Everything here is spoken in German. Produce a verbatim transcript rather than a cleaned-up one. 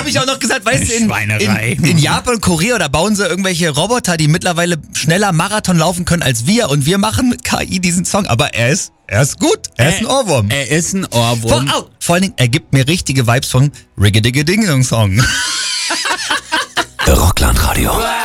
habe ich auch noch gesagt, weißt du, in, Schweinerei. in, in Japan, Korea, da bauen sie irgendwelche Roboter, die mittlerweile schneller Marathon laufen können als wir. Und wir machen mit K I diesen Song. Aber er ist, er ist gut. Er ist ein Ohrwurm. Er ist ein Ohrwurm. Vor, oh, vor allen Dingen, er gibt mir richtige Vibes von Rigga-Digga-Ding-Song. Rockland Radio.